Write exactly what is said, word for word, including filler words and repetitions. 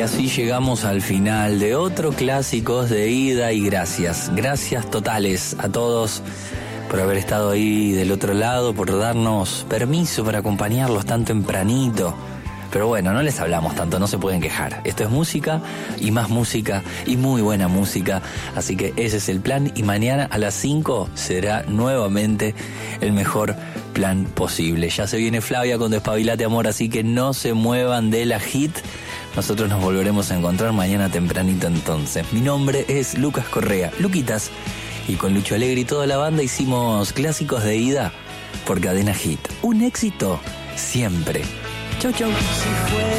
así llegamos al final de otro Clásicos de Ida y gracias. Gracias totales a todos por haber estado ahí del otro lado, por darnos permiso para acompañarlos tan tempranito. Pero bueno, no les hablamos tanto, no se pueden quejar. Esto es música y más música y muy buena música. Así que ese es el plan y mañana a las cinco será nuevamente el mejor plan posible. Ya se viene Flavia con Despabilate Amor, así que no se muevan de la hit. Nosotros nos volveremos a encontrar mañana tempranito entonces. Mi nombre es Lucas Correa, Luquitas, y con Lucho Alegre y toda la banda hicimos Clásicos de Ida por Cadena Hit. Un éxito siempre. Chau, chau.